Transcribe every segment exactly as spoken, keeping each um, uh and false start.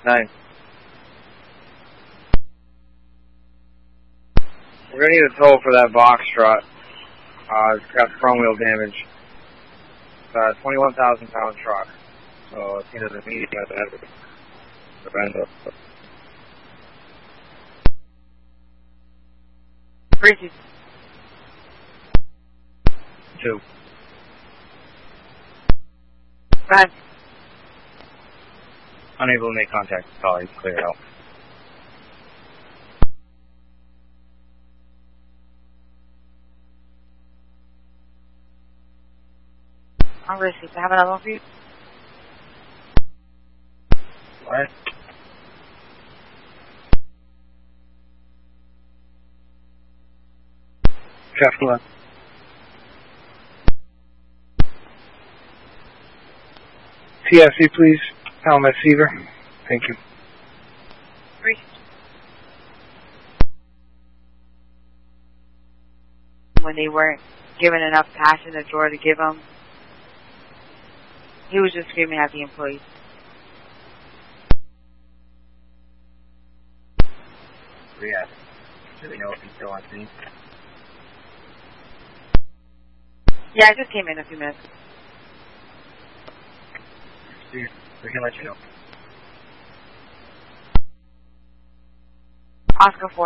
Nine. We're gonna need a tow for that box truck. Uh, it's got front wheel damage. It's a twenty-one thousand pound truck. So it's either the medium or the heavy. Depends on. Three. Two. Five. Unable to make contact. Sorry, clear out. I'm ready to have another one for you. What? Traffic left. T S C, please. Helmet Seaver. Thank you. Three. When they weren't given enough cash in the drawer to give him, he was just screaming at the employees. Yeah. Do we know if he's still on scene? Yeah, I just came in a few minutes. We can let you know. Oscar four.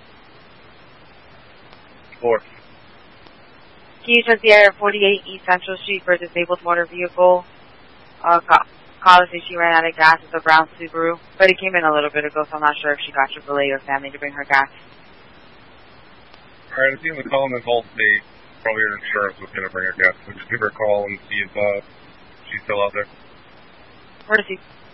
Four. Can you check the area forty-eight East Central Street for a disabled motor vehicle? Uh, ca- caller says she ran out of gas with a brown Subaru, but it came in a little bit ago, so I'm not sure if she got triple A or family to bring her gas. Alright, if you want to call them and call state, probably her insurance was going to bring her gas. So just give her a call and see if uh, she's still out there. Where to see?